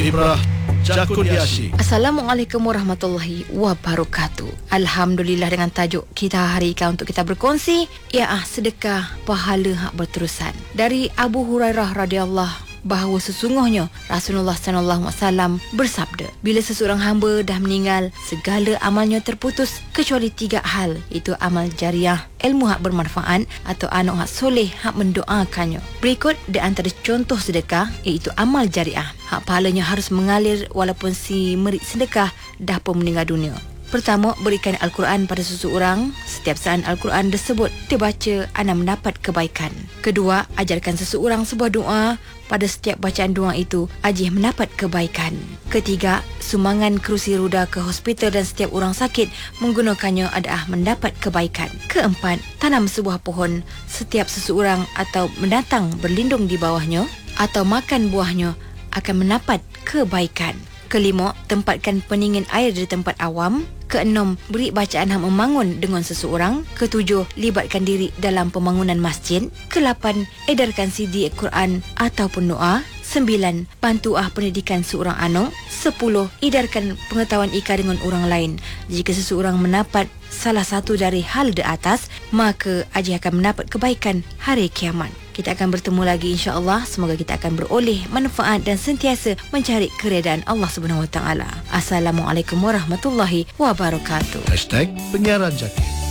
Ibrah Jakun Yashi. Assalamualaikum warahmatullahi wabarakatuh. Alhamdulillah, dengan tajuk kita hari ini untuk kita berkongsi ialah sedekah pahala hak berterusan. Dari Abu Hurairah radhiyallahu bahawa sesungguhnya Rasulullah sallallahu alaihi wasallam bersabda, bila seseorang hamba dah meninggal, segala amalnya terputus kecuali 3 hal, iaitu amal jariah, ilmu hak bermanfaat atau anak hak soleh hak mendoakannya. Berikut di antara contoh sedekah iaitu amal jariah, hak pahalanya harus mengalir walaupun si merit sedekah dah pun meninggal dunia. Pertama, berikan Al-Quran pada seseorang. Setiap saat Al-Quran tersebut dibaca, anda mendapat kebaikan. Kedua, ajarkan seseorang sebuah doa. Pada setiap bacaan doa itu, ajih mendapat kebaikan. Ketiga, sumbangan kerusi roda ke hospital dan setiap orang sakit menggunakannya adalah mendapat kebaikan. Keempat, tanam sebuah pohon. Setiap seseorang atau mendatang berlindung di bawahnya atau makan buahnya akan mendapat kebaikan. Kelima, tempatkan pendingin air di tempat awam. Keenam, beri bacaan hak membangun dengan seseorang. Ketujuh, libatkan diri dalam pembangunan masjid. Kelapan, edarkan CD Al-Quran ataupun doa. 9. Bantu pendidikan seorang anak. 10. Edarkan pengetahuan ika dengan orang lain. Jika seseorang mendapat salah satu dari hal di atas, maka ajih akan mendapat kebaikan hari kiamat. Kita akan bertemu lagi insya-Allah. Semoga kita akan beroleh manfaat dan sentiasa mencari keredaan Allah Subhanahu Wa Taala. Assalamualaikum warahmatullahi wabarakatuh. #Penyiaran Jaki.